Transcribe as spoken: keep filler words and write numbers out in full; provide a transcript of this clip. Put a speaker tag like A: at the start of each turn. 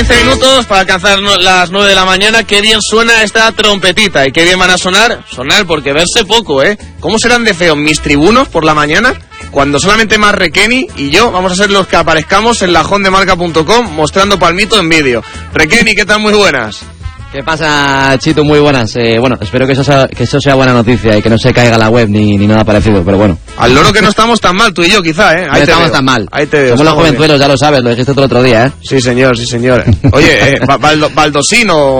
A: quince minutos para alcanzar las nueve de la mañana. Qué bien suena esta trompetita y qué bien van a sonar. Sonar porque verse poco, ¿eh? ¿Cómo serán de feos mis tribunos por la mañana? Cuando solamente más Requeni y yo vamos a ser los que aparezcamos en lajón de marca punto com mostrando palmito en vídeo. Requeni, ¿qué tal? Muy buenas.
B: ¿Qué pasa, Chito? Muy buenas. Eh, bueno, espero que eso, sea, que eso sea buena noticia y que no se caiga la web ni, ni nada parecido, pero bueno.
A: Al loro que no estamos tan mal, tú y yo, quizá, ¿eh? Ahí
B: no
A: te
B: estamos
A: veo.
B: tan mal.
A: Ahí te veo.
B: Somos los jovenzuelos, bien. Ya lo sabes, lo dijiste todo el otro día, ¿eh?
A: Sí, señor, sí, señor. Oye, eh, Baldosino...